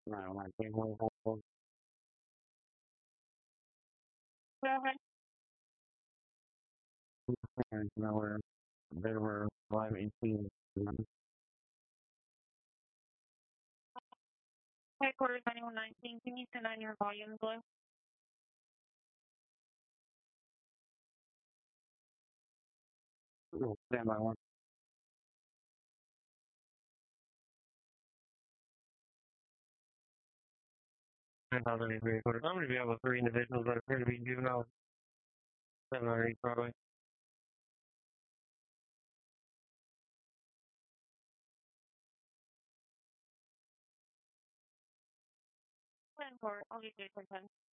911, can you hold? Go ahead. And there were live 18. Headquarters 9119, can you turn on your volume, Blue? Stand by one. 9,000 headquarters. I'm going to be out with 3 individuals that appear to be juveniles. 708 Broadway. Plan for, I'll get you 10.